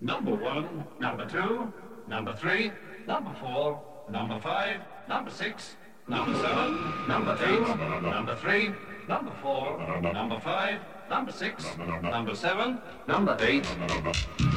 Number 1, number 2, number 3, number 4, number 5, number 6, number 7, number 8, number 3, number 4, number 5, number 6, number 7, number 8.